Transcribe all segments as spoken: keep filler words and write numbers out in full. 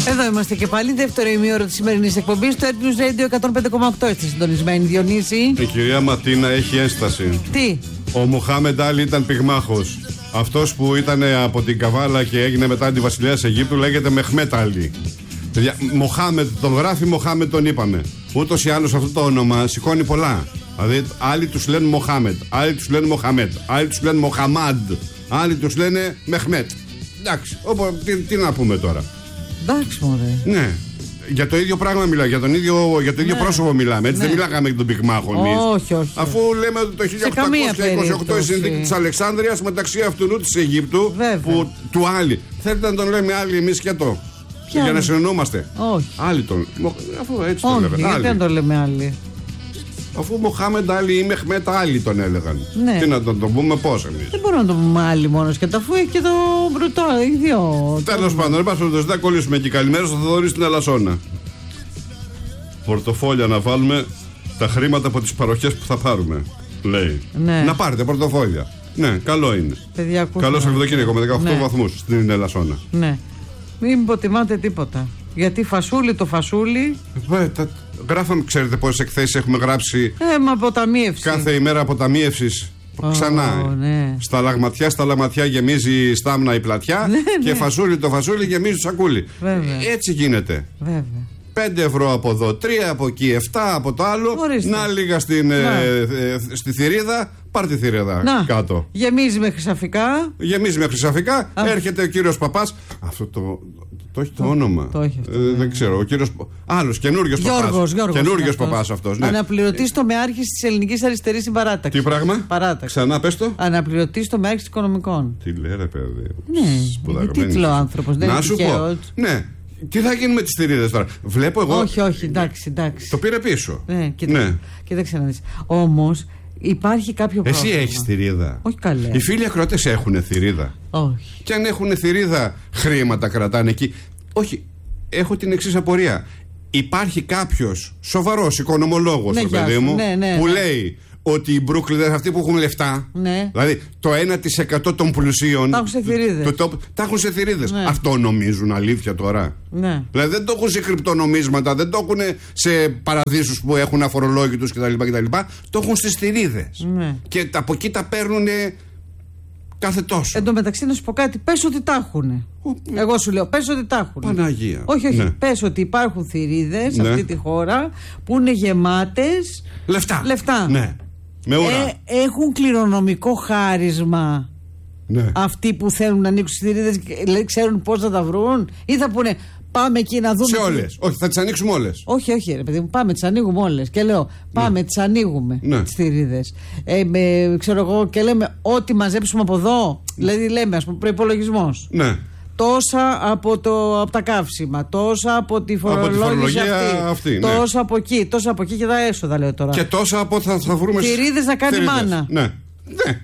Εδώ είμαστε και πάλι, δεύτερο ημίωρο της σημερινής εκπομπής του Air News Radio εκατόν πέντε κόμμα οκτώ. Είστε συντονισμένοι, Διονύση. Η κυρία Ματίνα έχει ένσταση. Τι? Ο Μοχάμεντ Άλι ήταν πυγμάχος. Αυτός που ήταν από την Καβάλα και έγινε μετά τη βασιλιάς Αιγύπτου λέγεται Μεχμέτ Άλι. Μοχάμεντ, τον γράφει Μοχάμεντ, τον είπαμε. Ούτως ή άλλως αυτό το όνομα σηκώνει πολλά. Δηλαδή, άλλοι τους λένε Μοχάμεντ, άλλοι τους λένε Μοχαμέτ, άλλοι τους λένε Μοχαμάντ, άλλοι τους λένε Μεχμέτ. Εντάξει, όπου, τι, τι να πούμε τώρα. Εντάξει, μωρέ. Ναι. Για το ίδιο πράγμα μιλάμε, για, τον ίδιο, για το ίδιο ναι. πρόσωπο μιλάμε. Έτσι ναι. δεν μιλάγαμε για τον πυγμάχο εμείς. Όχι, όχι. Αφού λέμε ότι το χίλια οκτακόσια είκοσι οκτώ η συνθήκη της Αλεξάνδρειας μεταξύ αυτού της Αιγύπτου που, του Άλλη. Θέλετε να τον λέμε Άλλη εμείς και το. Ποια για να συνεννοούμαστε. Όχι. Άλλη τον. Αφού έτσι τον λέγανε. Γιατί δεν τον λέμε Άλλη. Αφού Μοχάμεντ Άλι ή Μεχμέτ Άλι τον έλεγαν. Ναι. Τι να τον το πούμε, πώς εμείς. Δεν μπορούμε να το πούμε Άλι μόνος και το αφού έχει και το μπρουτό, οι δύο. Τέλος πάντων, δεν πας να τα κολλήσουμε εκεί. Καλημέρα στο Θοδωρή στην Ελασσόνα. Πορτοφόλια να βάλουμε τα χρήματα από τις παροχές που θα πάρουμε. Λέει. Ναι. Να πάρετε πορτοφόλια. Ναι, καλό είναι. Παιδιά, καλό Σαββατοκύριακο με δεκαοκτώ ναι. βαθμούς στην Ελασσόνα. Ναι. Μην υποτιμάτε τίποτα. Γιατί φασούλι το φασούλι. Ε, τα... Γράφαμε, ξέρετε πόσες εκθέσεις έχουμε γράψει. Ε, μα αποταμίευση. Κάθε ημέρα αποταμίευσης. Oh, ξανά. Ναι. Στα λαγματιά, στα λαγματιά γεμίζει στάμνα η πλατιά. Ναι, και ναι. φασούλι το φασούλι γεμίζει το σακούλι. Βέβαια. Έτσι γίνεται. Βέβαια. πέντε ευρώ από εδώ, τρία από εκεί, επτά από το άλλο. Ορίστε. Να λίγα στην, ε, ε, στη θηρίδα. Πάρ' τη θηρίδα να. κάτω. Γεμίζει με χρυσαφικά. Γεμίζει με χρυσαφικά. Α. Έρχεται ο κύριος Παπάς. Αυτό το. Το έχει το, το όνομα. Το έχει αυτό, ε, ναι. Δεν ξέρω. Ο κύριος. Άλλος καινούριος Παπάς. Καινούριος Παπάς αυτός. Ναι. Αναπληρωτής τομεάρχης της Ελληνικής Αριστερής Συμπαράταξης. Τι πράγμα? Παράταξη. Ξανά πες το. Αναπληρωτής τομεάρχης οικονομικών. Τι λέει, ρε παιδί. Ναι. Είναι τίτλο άνθρωπος. Δεν να είναι σου πω. Ναι. Τι θα γίνει με τις θηρίδες τώρα. Βλέπω εγώ. Όχι, όχι, εντάξει, εντάξει. Το πήρε πίσω. Ναι, κοίτα, ναι. Κοίταξε να δεις. Όμως υπάρχει κάποιο πρόβλημα. Εσύ έχεις θηρίδα. Όχι καλέ. Οι φίλοι ακροατές έχουν θηρίδα. Όχι. Και αν έχουν θηρίδα, χρήματα κρατάνε εκεί. Όχι. Έχω την εξής απορία. Υπάρχει κάποιος σοβαρός οικονομολόγος, ναι, παιδί μου, ναι, ναι, που ναι. λέει ότι οι Μπρούκλινες αυτοί που έχουν λεφτά, ναι. δηλαδή το ένα τοις εκατό των πλουσίων, τα έχουν σε θηρίδες. Το, το, τα έχουν σε θηρίδες. Ναι. Αυτό νομίζουν αλήθεια τώρα. Ναι. Δηλαδή δεν το έχουν σε κρυπτονομίσματα, δεν το έχουν σε παραδείσους που έχουν αφορολόγητους κτλ. κτλ. Το έχουν στις θηρίδες. Ναι. Και από εκεί τα παίρνουν κάθε τόσο. Εν τω μεταξύ να σου πω κάτι, πες ότι τα έχουν. Εγώ σου λέω, πες ότι τα έχουν. Παναγία. Όχι, όχι. Ναι. Πες ότι υπάρχουν θηρίδες σε ναι. αυτή τη χώρα που είναι γεμάτες λεφτά. λεφτά. Ναι. Με ουρά. Ε, έχουν κληρονομικό χάρισμα. Ναι. Αυτοί που θέλουν να ανοίξουν θηρίδες, ξέρουν πώς θα τα βρουν, ή θα πούνε πάμε εκεί να δούμε. Σε όλες. Όχι, θα τις ανοίξουμε όλες. Όχι, όχι, ρε παιδί μου, πάμε, τις ανοίγουμε όλες. Και λέω, πάμε, ναι. τις ανοίγουμε ναι. τις θηρίδες. Ε, με, ξέρω εγώ, και λέμε, ό,τι μαζέψουμε από εδώ, δηλαδή λέμε, ας πούμε, προϋπολογισμός. Ναι. Τόσα από, το, από τα καύσιμα, τόσα από τη φορολόγηση αυτή, αυτή ναι. τόσα από εκεί, τόσα από εκεί και τα έσοδα, λέω τώρα. Και τόσα από θα, θα βρούμε. Θηρίδες να κάνει θηρίδες. μάνα. Ναι. Ναι.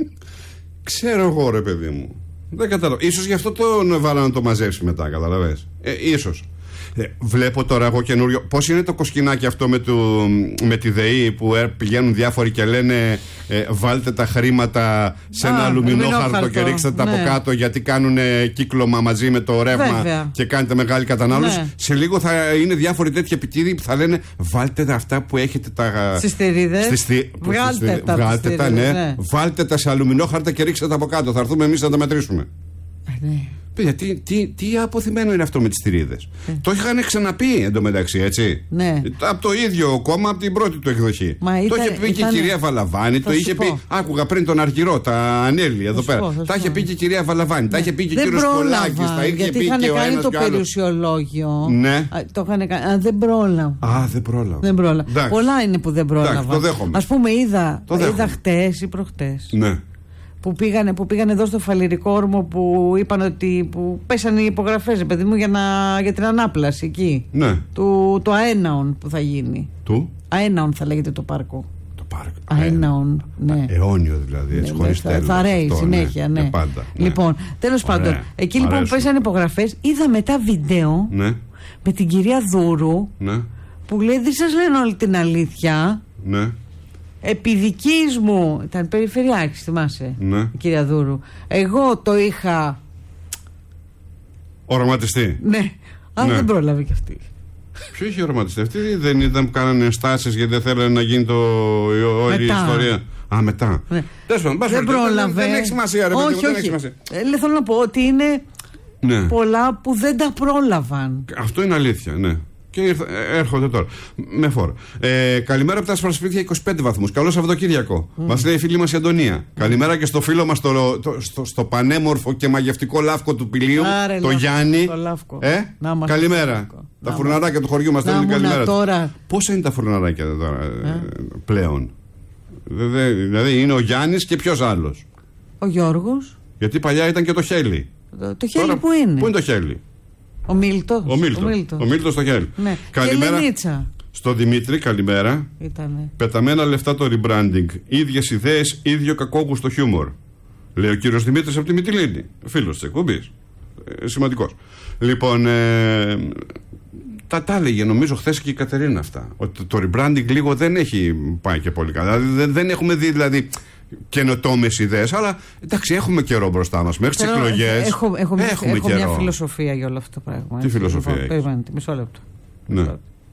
Ξέρω εγώ, ρε παιδί μου. Δεν καταλαβαίνω. Ίσως γι' αυτό τον βάλα να το μαζέψει μετά, καταλαβες. Ε, ίσως. Ε, βλέπω τώρα εγώ καινούριο. Πώς είναι το κοσκινάκι αυτό με, του, με τη ΔΕΗ που ε, πηγαίνουν διάφοροι και λένε ε, βάλτε τα χρήματα σε ένα αλουμινόχαρτο και ρίξτε τα ναι. από κάτω γιατί κάνουν ε, κύκλωμα μαζί με το ρεύμα. Βέβαια. Και κάνετε μεγάλη κατανάλωση. Ναι. Σε λίγο θα είναι διάφοροι τέτοιοι επιτίδοι που θα λένε βάλτε τα αυτά που έχετε τα. Στις θηρίδες. Στι, βγάλτε στι, τα. Βγάλτε τα, ναι. ναι. Βάλτε τα σε αλουμινόχαρτα και ρίξτε τα από κάτω. Θα έρθουμε εμείς να τα μετρήσουμε. Ναι. Παιδιά, τι, τι, τι αποθυμένο είναι αυτό με τις θηρίδες. Ε. Το είχαν ξαναπεί εντωμεταξύ, έτσι. Ναι. Από το ίδιο κόμμα, από την πρώτη του εκδοχή. Μα το ήταν, είχε πει ήταν... και η κυρία Βαλαβάνη, θα το είχε πω. πει. Άκουγα πριν τον Αργυρό, τα Ανέλη εδώ πέρα. Πω, τα είχε πει και η κυρία Βαλαβάνη, ναι. τα είχε πει και ο κύριος Πολάκης, τα είχε γιατί πει είχαν και ο κάνει ένας το και ο άλλος. περιουσιολόγιο. Ναι. Α, το είχαν κάνει. Α, δεν πρόλαβα. Α, δεν πρόλαβα. Δεν πρόλαβα. Πολλά είναι που δεν πρόλαβα. Ας πούμε, είδα, είδα χτες ή προχτές. Ναι. Που πήγανε, που πήγανε εδώ στο Φαλιρικό Όρμο που είπαν ότι. Που πέσανε οι υπογραφές, παιδί μου, για, να, για την ανάπλαση εκεί. Ναι. Του, το Αέναον που θα γίνει. Του? Αέναον θα λέγεται το πάρκο. Το πάρκο. Αέναον, ναι. Αιώνιο δηλαδή, έτσι, ναι, χωρίς τέλος. Θα ρέει συνέχεια, ναι. ναι. Πάντα, ναι. Λοιπόν, τέλος πάντων, εκεί λοιπόν που πέσανε υπογραφές, είδα μετά βίντεο ναι. με την κυρία Δούρου ναι. που λέει δεν σας λένε όλη την αλήθεια. Ναι. Επί δικής μου, ήταν περιφερειάρχης, θυμάσαι, ναι. η κυρία Δούρου. Εγώ το είχα οραματιστεί. Ναι, Α, Ναι. δεν πρόλαβε κι αυτή. Ποιο είχε οραματιστεί, δεν ήταν που κάνανε ενστάσεις γιατί δεν θέλανε να γίνει το, η, όλη η Μετά. ιστορία. Α, μετά. Ναι. Τέλος πάντων, Δεν πρόλαβε. Δεν, δεν έχει σημασία, ρε παιδί μου, όχι, δεν όχι. έχει σημασία. Ε, θέλω να πω ότι είναι Ναι. πολλά που δεν τα πρόλαβαν. Αυτό είναι αλήθεια, ναι. Και ήρθα, ε, έρχονται τώρα. Με φόρο. Ε, καλημέρα από τα Ασπρασπίτια είκοσι πέντε βαθμούς. Καλό Σαββατοκύριακο. Mm. Μας λέει η φίλη μας η Αντωνία. Mm. Καλημέρα και στο φίλο μας το, το, στο, στο πανέμορφο και μαγευτικό λάφκο του Πηλίου, Άρε, το λάφκο, Γιάννη. το λάφκο. Ε, Να μας καλημέρα. λάφκο. Τα Να φουρναράκια του χωριού μας στέλνουν καλημέρα. Τώρα. Πόσα είναι τα φουρναράκια τώρα ε? πλέον? Δε, δηλαδή είναι ο Γιάννης και ποιος άλλος? Ο Γιώργος. Γιατί παλιά ήταν και το Χέλι. Το, το Χέλι Τώρα, που είναι? Πού είναι το Χέλι? Ο Μίλτος. Ο Μίλτος. Ο Μίλτος, ο Μίλτος στο Χέλι. Ναι. Καλημέρα. Και Λενίτσα. Στο Δημήτρη, καλημέρα. Ήτανε. Πεταμένα λεφτά το rebranding. Ίδιες ιδέες, ίδιο κακόγουστο χιούμορ. Λέει ο κύριος Δημήτρης από τη Μυτιλήνη. Φίλος της εκπομπής. Ε, σημαντικός. Λοιπόν, ε, τα τα έλεγε νομίζω χθες και η Κατερίνα αυτά. Ότι το rebranding λίγο δεν έχει πάει και πολύ καλά. Δηλαδή, δεν, δεν έχουμε δει δηλαδή καινοτόμες ιδέες, αλλά εντάξει, έχουμε καιρό μπροστά μας. Μέχρι τις εκλογές. Έχω, έχω, μια, έχουμε έχω καιρό. μια φιλοσοφία για όλο αυτό το πράγμα. Τι φιλοσοφία έχεις? Περιμένετε, μισό λεπτό. Ναι.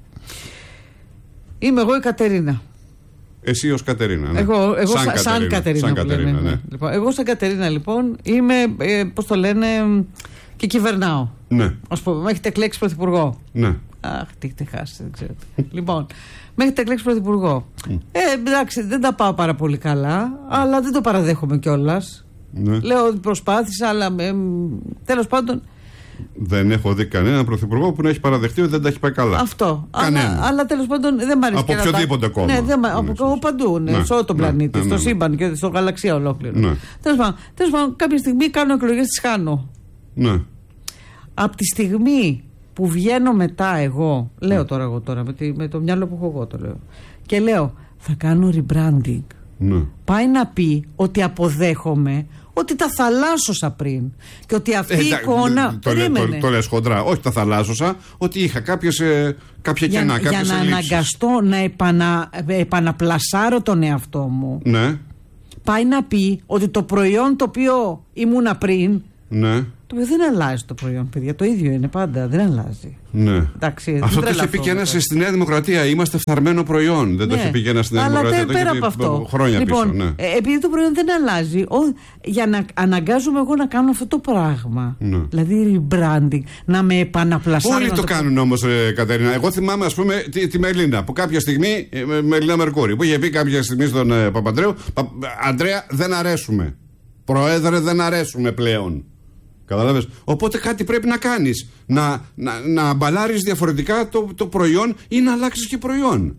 Είμαι εγώ η Κατερίνα. Εσύ ως Κατερίνα. Ναι. Εγώ, εγώ σαν, σαν, Κατερίνα, σαν Κατερίνα. σαν που Κατερίνα λέμε, ναι. Λοιπόν, εγώ σαν Κατερίνα λοιπόν είμαι, ε, πώς το λένε, και κυβερνάω. Ναι. Ας πούμε, με έχετε εκλέξει πρωθυπουργό. Ναι. Αχ, τι έχετε χάσει, δεν ξέρετε. Λοιπόν, με έχετε εκλέξει πρωθυπουργό. Ε, εντάξει, δεν τα πάω πάρα πολύ καλά, αλλά δεν το παραδέχομαι κιόλας. Ναι. Λέω ότι προσπάθησα, αλλά ε, τέλος πάντων. Δεν έχω δει κανέναν πρωθυπουργό που να έχει παραδεχτεί ότι δεν τα έχει πάει καλά. Αυτό. Κανένα. Αλλά, αλλά τέλος πάντων δεν μ' αρέσει. Από οποιοδήποτε τα... κόμμα. Ναι, δεν, ναι, από ναι, παντού. Ναι, ναι, σε όλο τον ναι, πλανήτη, ναι, στο ναι, ναι. σύμπαν και στο γαλαξία ολόκληρο. Ναι. Τέλος πάντων, τέλος πάντων, κάποια στιγμή κάνω εκλογές, τις χάνω. Ναι. Από τη στιγμή που βγαίνω μετά εγώ, λέω τώρα εγώ τώρα, με, τη, με το μυαλό που έχω εγώ το λέω, και λέω θα κάνω rebranding. Ναι. Πάει να πει ότι αποδέχομαι ότι τα θαλάσσωσα πριν. Και ότι αυτή Ε, η εικόνα. Το, το, το, το λες χοντρά. Όχι τα θαλάσσωσα, ότι είχα κάποιες, ε, κάποια για, κενά, για κάποιες να ελλείψεις. αναγκαστώ να επανα, επαναπλασάρω τον εαυτό μου. Ναι. Πάει να πει ότι το προϊόν το οποίο ήμουνα πριν. Ναι. Το οποίο δεν αλλάζει το προϊόν, παιδιά. Το ίδιο είναι πάντα. Δεν αλλάζει. Ναι. Εντάξει, αυτό το είχε πει και ένα στη Νέα Δημοκρατία. Είμαστε φθαρμένο προϊόν. Δεν ναι. το είχε πει και ένα στη Νέα Αλλά Δημοκρατία. τε, πέρα από αυτό. Χρόνια λοιπόν, πίσω. Ναι. ε, επειδή το προϊόν δεν αλλάζει, ο, για να αναγκάζομαι εγώ να κάνω αυτό το πράγμα. Ναι. Δηλαδή rebranding, να με επαναπλασάρω. Όλοι το, το κάνουν όμως, ε, Κατερίνα. Εγώ θυμάμαι, ας πούμε, τη, τη Μελίνα. Που κάποια στιγμή, ε, Μελίνα Μερκούρη, που είχε πει κάποια στιγμή στον ε, Παπαντρέου, Πα, Αντρέα, δεν αρέσουμε. Προέδρε, δεν αρέσουμε πλέον. Καταλάβες. Οπότε κάτι πρέπει να κάνεις. Να, να, να μπαλάρεις διαφορετικά το, το προϊόν ή να αλλάξεις και προϊόν.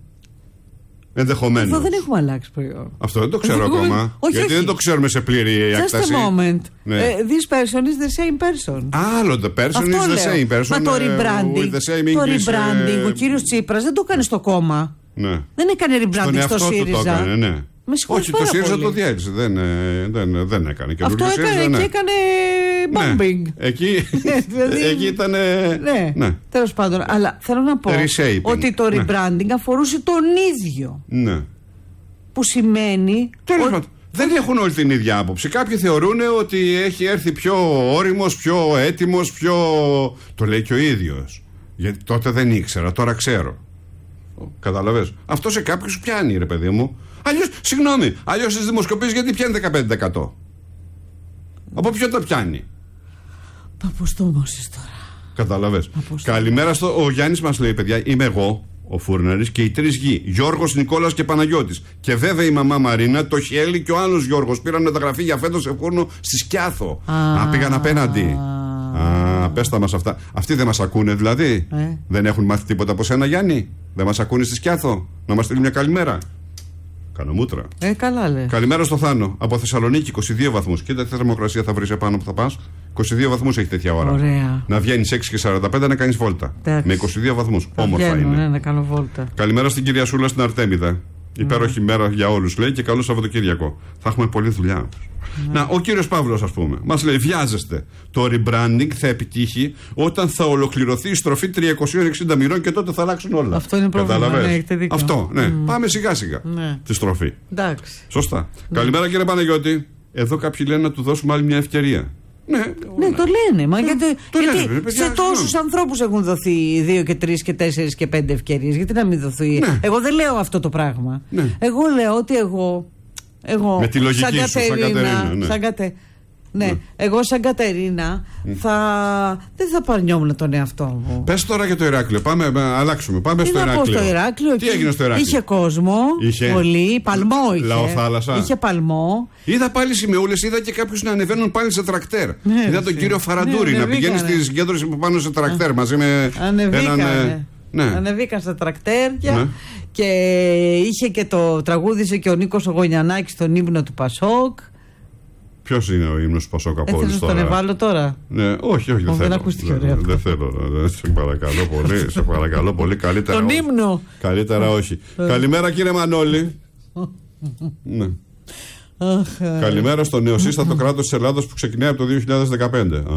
Ενδεχομένως. Εδώ δεν έχουμε αλλάξει προϊόν. Αυτό δεν το ξέρω Έχουμε... ακόμα. Όχι, γιατί όχι. δεν το ξέρουμε σε πλήρη έκταση. Just a moment. Ναι. Uh, this person is the same person. Άλλο the person Αυτό is the λέω. same person. Μα το rebranding, with the same το English, rebranding, ε, ο κύριος Τσίπρας δεν το έκανε στο κόμμα. Ναι. Δεν έκανε rebranding στο ΣΥΡΙΖΑ. Του το έκανε, ναι. Όχι, το ΣΥΡΙΖΑ το διέλυσε. Δεν, δεν, δεν έκανε. Και αυτό έκανε ΣΥΡΙΖΑ, και ναι. έκανε bombing. Ναι. Εκεί, δηλαδή, εκεί ήταν. Ναι, ναι. τέλος πάντων. Αλλά θέλω να πω Reshaping. ότι το ναι. rebranding αφορούσε τον ίδιο. Ναι. Που σημαίνει. Τέλος ότι... πάντων. Δεν έχουν όλοι την ίδια άποψη. Κάποιοι θεωρούν ότι έχει έρθει πιο όριμος, πιο έτοιμος, πιο. Το λέει και ο ίδιος. Γιατί τότε δεν ήξερα, τώρα ξέρω. Καταλαβες. Αυτό σε κάποιους πιάνει, ρε παιδί μου. Αλλιώς, συγγνώμη, αλλιώς στις δημοσκοπήσεις γιατί πιάνει δεκαπέντε τοις εκατό. Από ποιο το πιάνει? Παποστόμωσες τώρα. Καταλαβες. Καλημέρα στο. Ο Γιάννης μας λέει, παιδιά, είμαι εγώ, ο Φούρναρης και οι τρεις γη. Γιώργος, Νικόλας και Παναγιώτης. Και βέβαια η μαμά Μαρίνα, το Χιέλη και ο άλλος Γιώργος πήραν μεταγραφή για φέτος σε φούρνο στη Σκιάθο. Α, πήγαν απέναντι. Α, πες τα μας αυτά. Αυτοί δεν μας ακούνε δηλαδή. Ε. Δεν έχουν μάθει τίποτα από σένα, Γιάννη. Δεν μας ακούνε στη Σκιάθο. Να μας στείλει μια καλημέρα. Κανομούτρα. Ε, καλά λέει. Καλημέρα στο Θάνο. Από Θεσσαλονίκη είκοσι δύο βαθμούς. Κοίτα τι θερμοκρασία θα βρεις επάνω που θα πας. είκοσι δύο βαθμούς έχει τέτοια ώρα. Ωραία. Να βγαίνεις έξι και σαράντα πέντε να κάνεις βόλτα. Εντάξει. Με είκοσι δύο βαθμούς. Θα Όμορφα βγαίνω, είναι. Ναι, να κάνω βόλτα. Καλημέρα στην κυρία Σούλα στην Αρτέμιδα. Υπέροχη μέρα για όλους, λέει, και καλό Σαββατοκύριακο. Θα έχουμε πολλή δουλειά. Να, ο κύριος Παύλος, ας πούμε, μας λέει: βιάζεστε. Το rebranding θα επιτύχει όταν θα ολοκληρωθεί η στροφή τριακοσίων εξήντα μοιρών και τότε θα αλλάξουν όλα. Αυτό είναι πρόβλημα. Καταλαβες? Ναι, έχετε δίκιο. Αυτό, ναι. Mm. Πάμε σιγά-σιγά Ναι. τη στροφή. Εντάξει. Σωστά. Καλημέρα, κύριε Παναγιώτη. Εδώ κάποιοι λένε να του δώσουμε άλλη μια ευκαιρία. Ναι, ναι, το λένε. Μα γιατί το γιατί λένε, παιδιά, σε τόσους ανθρώπους έχουν δοθεί δύο και τρεις και τέσσερις και πέντε ευκαιρίες. Γιατί να μην δοθεί. Ναι. Εγώ δεν λέω αυτό το πράγμα. Ναι. Εγώ λέω ότι εγώ. εγώ με τη λογική σαν σου, σαν Κατερίνα. Ναι. Σαν Κατε... ναι. ναι. Εγώ σαν Κατερίνα θα... δεν θα παρνιόμουν τον εαυτό μου. Πες τώρα για το Ηράκλειο. Πάμε, αλλάξουμε. Πάμε Τι στο να πω Ηράκλειο. στο Ηράκλειο. Τι έγινε στο Ηράκλειο? Είχε κόσμο. Είχε. Πολύ. Παλμό είχε. Λαοθάλασσα. Είχε παλμό. Είδα πάλι σημεούλες, είδα και κάποιους να ανεβαίνουν πάλι σε τρακτέρ. Ναι, είδα τον κύριο Φαραντούρη ναι, να πηγαίνει ανεβήκανε. στη συγκέντρωση που πάνω σε τρακτέρ μαζί με Ανεβήκανε. έναν. Ναι. Ανεβήκαν στα τρακτέρια Ναι. και είχε και το τραγούδισε και ο Νίκος ο Γωνιανάκης τον ύμνο του Πασόκ. Ποιος είναι ο ύμνος του Πασόκ από Έτσι όλους να τώρα? τον εβάλω τώρα. Ναι, όχι, όχι, δεν δεν θέλω. ακούστηκε Δεν, ωραία αυτό. δεν θέλω. Δεν, σε παρακαλώ πολύ. Σε παρακαλώ πολύ. Καλύτερα. Τον όχι. ύμνο. Καλύτερα όχι. Καλημέρα κύριε Μανώλη. Ναι. Αχ, ε. Καλημέρα στο νεοσύστατο κράτος της Ελλάδος που ξεκινάει από το δύο χιλιάδες δεκαπέντε. Α.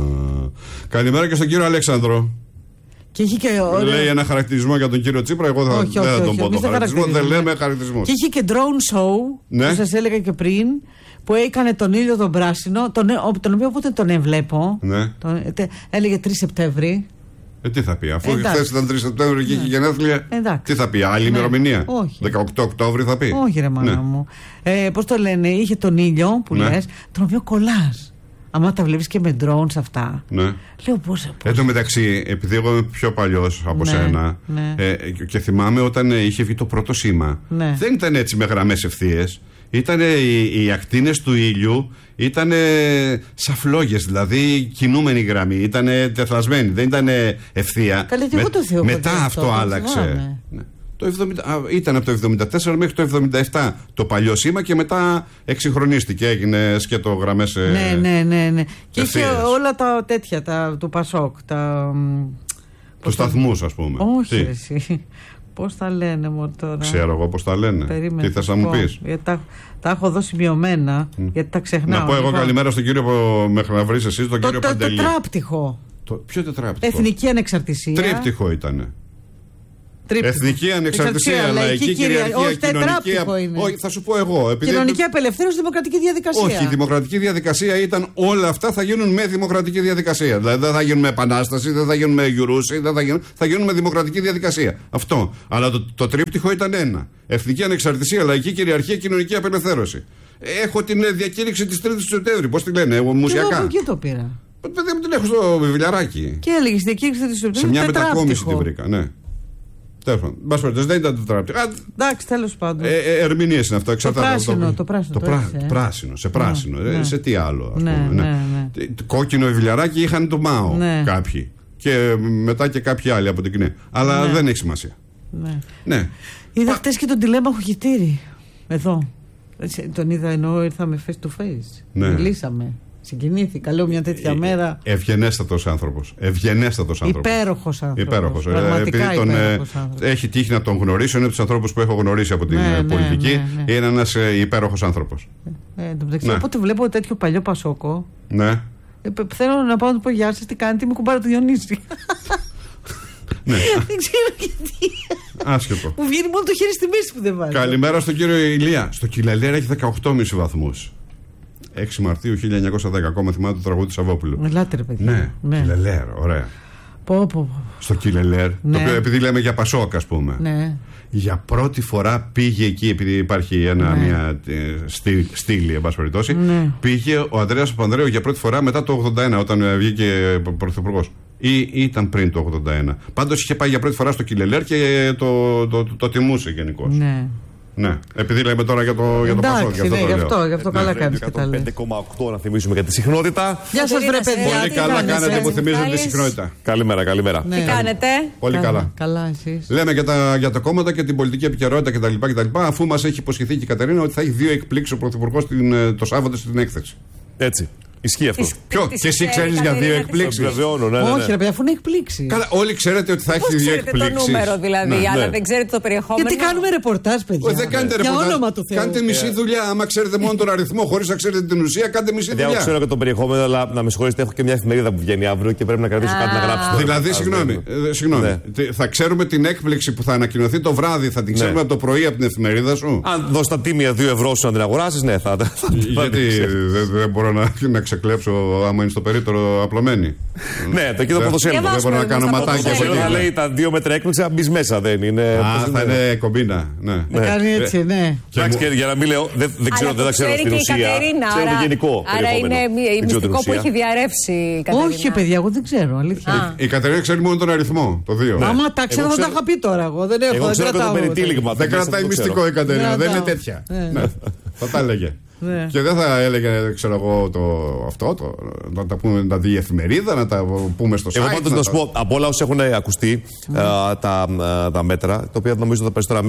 Καλημέρα και στον κύριο Αλέξανδρο. Και είχε και ωραίο- Λέει ένα χαρακτηρισμό για τον κύριο Τσίπρα. Εγώ θα, Όχι, δεν όχι, θα τον όχι, πω εμείς τον δεν χαρακτηρισμό. Δεν χαρακτηρίζουμε. λέμε χαρακτηρισμό. Και είχε και drone show Ναι. που σας έλεγα και πριν, που έκανε τον ήλιο τον πράσινο, τον, τον οποίο οπότε τον έβλεπω. Ναι. Τον, τε- έλεγε τρεις Σεπτέμβρη. Ε, τι θα πει, αφού Εντάξει. χθε ήταν τρεις Σεπτέμβρη και είχε γενέθλια. Εντάξει. Τι θα πει, άλλη Ναι. ημερομηνία. Όχι. δεκαοκτώ Οκτώβρη θα πει. Όχι, ρε μάνα Ναι. μου. Ε, Πώς το λένε, είχε τον ήλιο που Ναι. λες, τον οποίο κολλάς. Άμα τα βλέπεις και με drones αυτά. Ναι. Λέω πώς. Εν τω μεταξύ, επειδή εγώ είμαι πιο παλιός από Ναι, σένα ναι. ε, και θυμάμαι όταν ε, είχε βγει το πρώτο σήμα, Ναι. δεν ήταν έτσι με γραμμές ευθείες. Ήταν οι, οι ακτίνες του ήλιου ήταν σαν φλόγες, δηλαδή κινούμενη γραμμή, ήταν τεθλασμένη, δεν ήταν ευθεία. Καλέ, και εγώ το θεω μετά ποτέ αυτό αυτό, το άλλαξε. θυμάμαι. Ναι. Το εβδομήντα, α, ήταν από το εβδομήντα τέσσερα μέχρι το εβδομήντα επτά το παλιό σήμα και μετά εξυγχρονίστηκε, έγινε σκέτο γραμμές. Ε, Ναι, ναι, ναι, ναι. Και είχε ευθείες. όλα τα τέτοια τα, του Πασόκ. Τα, μ, Τους πώς τα- σταθμούς, ας πούμε. Όχι, Τι? ρε, εσύ. Πώς τα λένε μόνο τώρα. Ξέρω εγώ πώς τα λένε. Περίμενε, Τι θες θα να μου πω. πεις? Γιατί τα, τα έχω δώσει μειωμένα, γιατί τα ξεχνάω. Να πω εγώ Λοιπόν, καλημέρα στον κύριο που μέχρι να βρεις εσείς, τον Το, κύριο το, το Παντελή. τετράπτυχο. Το, ποιο τετράπτυχο? Εθνική ανεξαρτησία. Τρίπτυχο ήτανε. Τρίπτυχο. Εθνική ανεξαρτησία, λαϊκή κυριαρχία, Όχι, κοινωνική. τετράπτυχο είναι. Όχι, θα σου πω εγώ. Επειδή Κοινωνική απελευθέρωση, δημοκρατική διαδικασία. Όχι, η δημοκρατική διαδικασία ήταν όλα αυτά θα γίνουν με δημοκρατική διαδικασία. Δηλαδή δεν θα γίνουν με επανάσταση, δεν θα γίνουν με γιουρούση, δεν θα γίνουν, θα γίνουν με δημοκρατική διαδικασία. Αυτό. Αλλά το, το τρίπτυχο ήταν ένα. Εθνική ανεξαρτησία, λαϊκή κυριαρχία, κοινωνική απελευθέρωση. Έχω την ε, διακήρυξη τη Τρίτη του Σεπτέμβρη. Πώ τη λένε, εγώ, Και εγώ μουσιακά. από εκεί το πήρα. Παιδιά μου την έχω στο βιβλιαράκι. Και έλεγε στην διακήρυξη τη Σεπτέμβρη. Σε μια μετακόμιση τη βρήκα, ναι. Τέλος πάντων. Μπας περιπτώσει, δεν ήταν τετράπτυχο. Α, Εντάξει, τέλο πάντων. Ε, ε, ερμηνείες είναι αυτό. Εξαρτάται από πράσινο, το πράσινο, Το, το πρά- έχεις, ε. πράσινο, σε πράσινο. Ναι, ε, ναι. Σε τι άλλο, ας Ναι, πούμε. ναι, ναι. Τι- το Κόκκινο βιβλιαράκι είχαν το ΜΑΟ Ναι. κάποιοι. Και μετά και κάποιοι άλλοι από την ΚΝΕ. Αλλά Ναι. δεν έχει σημασία. Ναι. Ναι. Είδα χτε και τον τηλέμαχο χιτήρι. Εδώ. Έτσι, τον είδα ενώ ήρθαμε face to face. Ναι. Μιλήσαμε. Συγκινήθηκα. Λέω μια τέτοια μέρα. Ευγενέστατος άνθρωπος. Ευγενέστατος άνθρωπος. Υπέροχος άνθρωπος. Υπέροχος. Ε, Πραγματικά επειδή τον, ε, υπέροχος άνθρωπος. έχει τύχει να τον γνωρίσω, είναι από τους ανθρώπους που έχω γνωρίσει από την Ναι, ε, ναι, πολιτική. ναι, ναι. Είναι ένας ε, υπέροχος άνθρωπος. Ε, εν τω μεταξύ, Ναι. όποτε βλέπω τέτοιο παλιό Πασόκο, Ναι. ε, π- θέλω να πάω να του πω γεια σας, τι κάνετε, με κουμπάρα του Διονύση. Ναι. Δεν ξέρω γιατί. Άσχετο. Μου βγαίνει μόνο το χέρι στη μέση που δεν βάζει. Καλημέρα στον κύριο Ηλία. Στο Κιλελέρ έχει δεκαοκτώ κόμμα πέντε βαθμούς. έξι Μαρτίου χίλια εννιακόσια δέκα. Ακόμα θυμάται το τραγούδι του Σαββόπουλου. Ελάτε ρε παιδιά. Ναι, ναι. Κιλελέρ, ωραία. Πω, πω, πω. Στο Κιλελέρ. Ναι. Το οποίο επειδή λέμε για Πασόκ, ας πούμε. Ναι. Για πρώτη φορά πήγε εκεί, επειδή υπάρχει ένα, Ναι. μια ε, στήλη, στήλη, εν πάση περιπτώσει. Ναι. Πήγε ο Ανδρέας Παπανδρέου για πρώτη φορά μετά το ογδόντα ένα, όταν ε, βγήκε πρωθυπουργός. Ή, ή ήταν πριν το ογδόντα ένα. Πάντως είχε πάει για πρώτη φορά στο Κιλελέρ και ε, το, το, το, το τιμούσε γενικώς. Ναι. Ναι, επειδή λέμε τώρα για το, για το Πασόκ. Εντάξει, ναι, το γι' λέω. αυτό, γι' αυτό Ναι. καλά κάνεις και τα λες. πέντε κόμμα οκτώ να θυμίσουμε για τη συχνότητα. Γεια σας βρε παιδιά. Πολύ τι καλά κάνετε? κάνετε που θυμίζετε τη Καλής. συχνότητα. Καλημέρα, καλημέρα. Ναι. Τι κάνετε? Πολύ καλά. Καλά εσείς. Λέμε για τα, για τα κόμματα και την πολιτική επικαιρότητα κτλ. κτλ. Αφού μας έχει υποσχεθεί και η Κατερίνα ότι θα έχει δύο εκπλήξεις ο Πρωθυπουργός την, ε, το Σάββατο στην έκθεση. Έτσι. Ισχύει αυτό. Τις- Ποιο? τις Και εσύ ξέρει, ξέρεις για δύο Κατερίνα, εκπλήξεις. τις- Βεβαιώνω, ναι, ναι, ναι. Όχι ρε παιδιά, αφού είναι εκπλήξει. Καλά, όλοι ξέρετε ότι θα έχει Πώς δύο ξέρετε το εκπλήξεις. νούμερο δηλαδή, Ναι. αλλά Ναι. δεν ξέρετε το περιεχόμενο. Γιατί κάνουμε ρεπορτάζ, παιδιά. Όχι, δεν κάνετε Για ρεπορτάζ. όνομα του Θεού. Κάντε μισή δουλειά. Άμα ξέρετε μόνο τον αριθμό, χωρίς να ξέρετε την ουσία, κάντε μισή Δεν δουλειά. ξέρω και το περιεχόμενο, αλλά να με συγχωρείτε, έχω και μια εφημερίδα που βγαίνει αύριο και πρέπει να κρατήσω κάτι να γράψω. Δηλαδή, Α, συγγνώμη, ναι. ε, συγγνώμη. Ναι. Τι- θα ξέρουμε την έκπληξη που θα ανακοινωθεί το βράδυ, θα την ξέρουμε Ναι. από το πρωί από την εφημερίδα σου. Αν δώσει τα τίμια δύο ευρώ σου να την αγοράσει, ναι, θα. θα- θα- Γιατί θα- δεν δεν μπορώ να, να ξεκλέψω άμα είναι στο περίπτερο απλωμένη. Ναι, το κοίτο ποδοσφαίρου. Δεν μπορώ να κάνω ματάκια από εκεί. Λέει τα δύο μέτρα έκπληξη, να μπει μέσα, δεν είναι. Α, θα είναι κομπίνα. Ναι. Να κάνει έτσι, ναι. Εντάξει, και για να μην λέω, δεν ξέρω, δεν τα ξέρω στην ουσία. Ξέρω το γενικό. Άρα είναι μυστικό που έχει διαρρεύσει η Κατερίνα. Όχι, παιδιά, εγώ δεν ξέρω, αλήθεια. Η Κατερίνα ξέρει μόνο τον αριθμό, το δύο. Άμα τα ξέρω, θα τα είχα πει τώρα εγώ. Δεν έχω, δεν κρατάω. Δεν κρατάει μυστικό η Κατερίνα, δεν είναι τέτοια. Θα τα έλεγε. Ναι. Και δεν θα έλεγε, ξέρω εγώ, το, αυτό, το, να τα πούμε, να τα δει η εφημερίδα, να τα πούμε στο site. Εγώ πάντως να σου πω, από όλα όσα έχουν ακουστεί, mm. α, τα, α, τα μέτρα, τα οποία νομίζω τα περισσότερα